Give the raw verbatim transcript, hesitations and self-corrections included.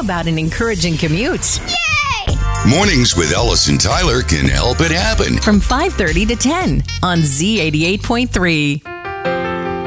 about an encouraging commute? Yay! Mornings with Ellis and Tyler can help it happen. From five thirty to ten on Z eighty-eight point three.